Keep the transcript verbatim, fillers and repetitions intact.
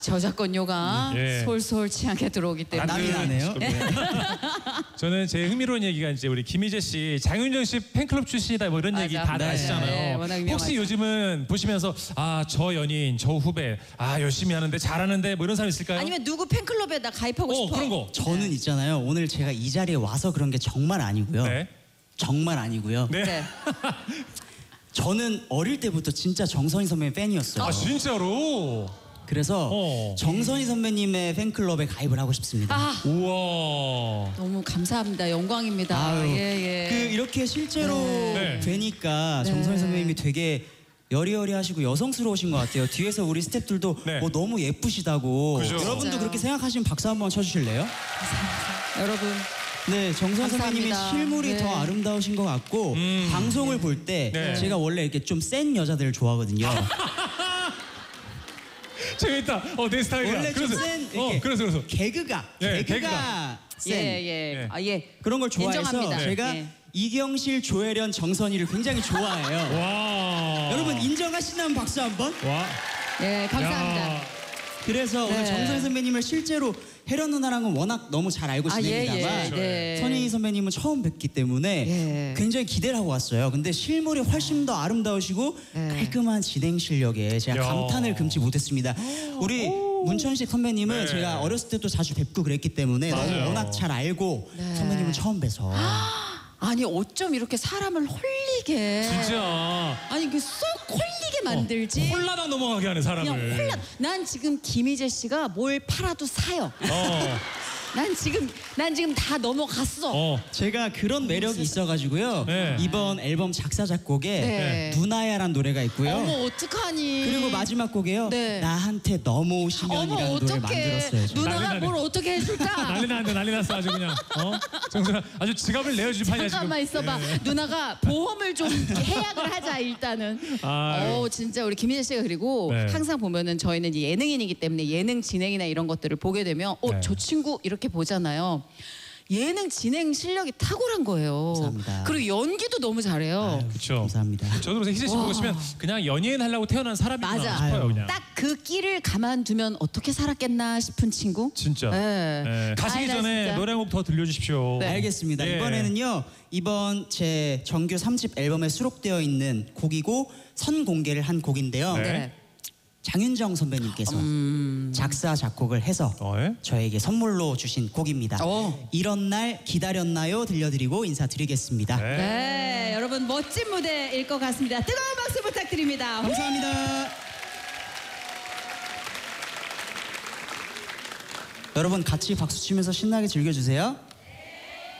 저작권료가 예. 솔솔 치않게 들어오기 때문에 땀이 나네요. 저는 제 흥미로운 얘기가 이제 우리 김희재 씨, 장윤정 씨 팬클럽 출신이다 뭐 이런 맞아. 얘기 다들 네. 아시잖아요. 네, 워낙 유명하죠. 혹시 요즘은 보시면서 아, 저 연인, 저 후배, 아 열심히 하는데 잘하는데 뭐 이런 사람 있을까요? 아니면 누구 팬클럽에 나 가입하고 어, 싶어. 그런 거. 저는 있잖아요. 오늘 제가 이 자리에 와서 그런 게 정말 아니고요. 네. 정말 아니고요. 네. 네. 저는 어릴 때부터 진짜 정선희 선배님 팬이었어요. 아 진짜로? 그래서 어. 정선희 선배님의 팬클럽에 가입을 하고 싶습니다. 아 우와. 너무 감사합니다. 영광입니다. 아유, 예, 예. 그 이렇게 실제로 네. 뵈니까 네. 정선희 선배님이 되게 여리여리하시고 여성스러우신 것 같아요. 뒤에서 우리 스태프들도 네. 뭐 너무 예쁘시다고. 그죠. 여러분도 진짜요. 그렇게 생각하시면 박수 한번 쳐주실래요? 여러분 네, 정선 선배님의 감사합니다. 실물이 네. 더 아름다우신 것 같고 음. 방송을 볼 때 네. 제가 원래 이렇게 좀 센 여자들을 좋아하거든요. 재밌다. 어, 내 스타일이야. 원래 좀 그래서, 센 어, 이렇게 그래서 그래서. 개그가 네, 개그가, 개그가. 센 예, 예. 네. 아, 예. 그런 걸 좋아해서 인정합니다. 제가 네. 이경실, 조혜련, 정선이를 굉장히 좋아해요. 와. 여러분 인정하시나요? 박수 한번. 와. 예, 감사합니다. 야. 그래서 네. 오늘 정선희 선배님을 실제로 혜련 누나랑은 워낙 너무 잘 알고 아, 예, 지냅니다만 예. 네. 선희 선배님은 처음 뵙기 때문에 예. 굉장히 기대를 하고 왔어요. 근데 실물이 훨씬 더 아름다우시고 예. 깔끔한 진행 실력에 제가 야. 감탄을 금치 못했습니다. 우리 문천식 선배님은 네. 제가 어렸을 때도 자주 뵙고 그랬기 때문에 너무 맞아요. 워낙 잘 알고 네. 선배님은 처음 뵈서 아니 어쩜 이렇게 사람을 홀리게 진짜. 아니 그 쏙 홀리게 만들지. 홀라당 넘어가게 하는 사람을. 그냥 홀라. 난 지금 김희재 씨가 뭘 팔아도 사요. 어. 난 지금 난 지금 다 넘어갔어. 어. 제가 그런 매력이 있어가지고요. 네. 이번 앨범 작사 작곡에 네. 누나야란 노래가 있고요. 어머 어떡하니. 그리고 마지막 곡에요. 네. 나한테 어머 넘어오시면이라는 노래를 어떡해. 만들었어요. 저. 누나가 난리 나네. 뭘 어떻게 해줄까. 난리 났는데 난리 났어 아주 그냥. 어? 정선아 아주 지갑을 내어줄 판이야 지금. 잠깐만 있어봐. 누나가 보험을 좀 해약을 하자 일단은. 아유. 어 진짜 우리 김희재 씨가 그리고 네. 항상 보면은 저희는 이제 예능인이기 때문에 예능 진행이나 이런 것들을 보게 되면 어 네. 저 친구 이렇게 보잖아요. 예능 진행 실력이 탁월한 거예요. 감사합니다. 그리고 연기도 너무 잘해요. 그쵸. 감사합니다. 저도 그래서 희재 씨 보고 싶으면 그냥 연예인 하려고 태어난 사람이구나 맞아. 싶어요 그냥. 딱 그 끼를 가만두면 어떻게 살았겠나 싶은 친구. 진짜. 네. 네. 가시기 아이라, 전에 진짜. 노래 한 곡 더 들려주십시오. 네. 알겠습니다. 예. 이번에는요. 이번 제 정규 삼 집 앨범에 수록되어 있는 곡이고 선공개를 한 곡인데요. 네. 네. 장윤정 선배님께서 음. 작사 작곡을 해서 어, 예? 저에게 선물로 주신 곡입니다. 어. 이런 날 기다렸나요? 들려드리고 인사드리겠습니다. 네. 네, 여러분 멋진 무대일 것 같습니다. 뜨거운 박수 부탁드립니다. 감사합니다. 여러분 같이 박수 치면서 신나게 즐겨주세요.